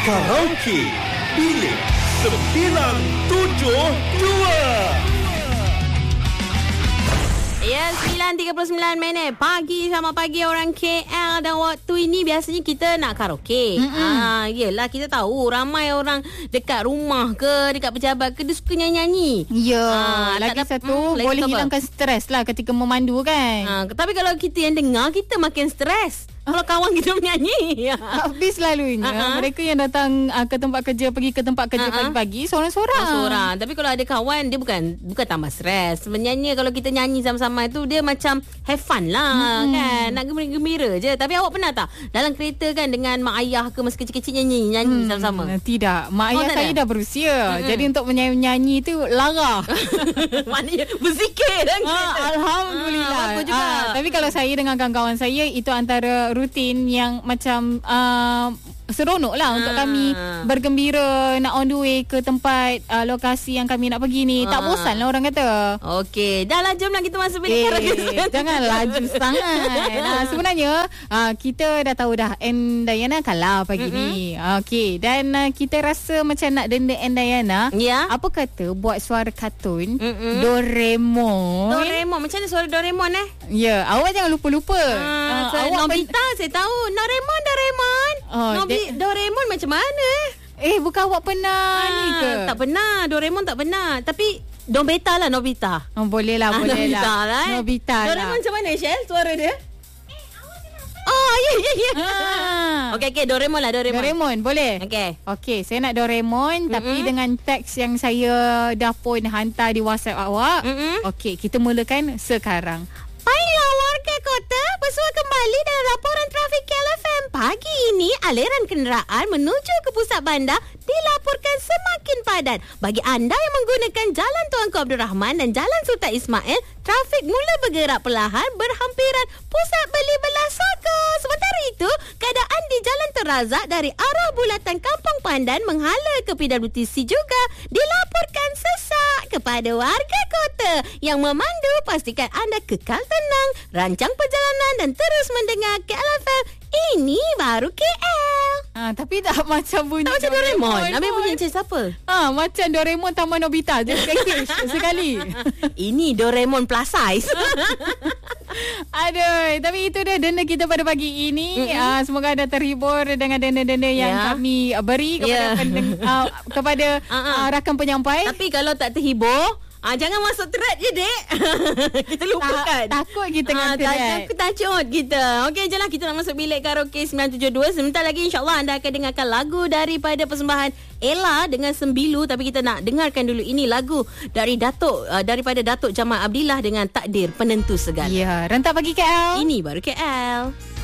Karaoke Bilik 972. Ya, 9.39 pagi. Selamat pagi orang KL. Dan waktu ini biasanya kita nak karaoke. Yelah, kita tahu ramai orang dekat rumah ke, dekat pejabat ke, dia suka nyanyi-nyanyi. Ya, lagi satu boleh hilangkan stres lah ketika memandu kan. Tapi kalau kita yang dengar, kita makin stres kalau kawan kita menyanyi. Habis selalunya mereka yang datang ke tempat kerja, pergi ke tempat kerja pagi-pagi seorang-seorang. Tapi kalau ada kawan, dia bukan tambah stres. Sebenarnya kalau kita nyanyi sama-sama itu, dia macam have fun lah kan. Nak gembira-gembira je. Tapi awak pernah tak dalam kereta kan dengan mak ayah ke masa kecil-kecil nyanyi sama-sama? Tidak. Mak ayah saya dah berusia. Jadi untuk menyanyi tu lara. Maknanya berzikir kan. Alhamdulillah. Aku juga. Tapi kalau saya dengan kawan-kawan saya, itu antara rutin yang macam seronok lah untuk kami bergembira nak on the way ke tempat lokasi yang kami nak pergi ni. Tak bosan lah orang kata. Okey, dah lah, jom lah kita masuk bilik karaoke. Jangan laju sangat. Sebenarnya kita dah tahu dah Diana kalah pagi ni. Okey, dan kita rasa macam nak denda Diana. Ya. Apa kata buat suara kartun Doraemon. Doraemon, macam mana suara Doraemon Ya, awak jangan lupa-lupa. Nobita saya tahu. Doraemon. Doraemon macam mana? Bukan awak pernah ni ke? Tak pernah. Doraemon tak pernah. Tapi Nobita lah, Nobita. Boleh lah. Nobita lah. Nobita lah. Doraemon macam mana, Shell? Suara dia? Ya. Okey, Doraemon lah, Doraemon, boleh? Okey, saya nak Doraemon tapi dengan teks yang saya dah pun hantar di WhatsApp awak. Okey, kita mulakan sekarang. Baiklah warga kota, bersua kembali dalam laporan trafik KLFM. Pagi ini, aliran kenderaan menuju ke pusat bandar dilaporkan semakin padat. Bagi anda yang menggunakan Jalan Tuanku Abdul Rahman dan Jalan Sultan Ismail, trafik mula bergerak perlahan berhampiran pusat beli belah Saka. Sementara itu, keadaan di Jalan Tun Razak dari arah bulatan Kampung Pandan menghala ke PWTC juga dilaporkan sesak. Kepada warga kota yang memandu, pastikan anda kekal tenang, rancang perjalanan dan terus mendengar KLFM. Ini baru KL. Tapi tak macam bunyi tak macam Doraemon. Habis bunyi macam siapa? Macam Doraemon Taman Nobita je package sekali. Ini Doraemon plus size. Aduh, tapi itu dia denda kita pada pagi ini. Semoga anda terhibur dengan denda-denda yang kami beri kepada kepada rakan penyampai. Tapi kalau tak terhibur, jangan masuk thread je, dek. Kita lupakan. Takut kita dengan thread. Takut kita. Okey, je lah kita nak masuk bilik karaoke 972. Sebentar lagi insyaAllah anda akan dengarkan lagu daripada persembahan Ella dengan Sembilu. Tapi kita nak dengarkan dulu ini lagu dari daripada Datuk Jamal Abdillah dengan Takdir Penentu Segala. Ya, rentak pagi KL. Ini baru KL.